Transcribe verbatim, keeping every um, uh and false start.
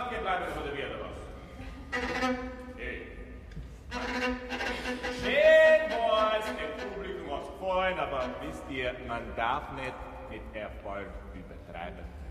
Danke, bleiben oder wieder was. Hey. Schön war's, dem Publikum hat's gefallen, aber wisst ihr, man darf nicht mit Erfolg übertreiben.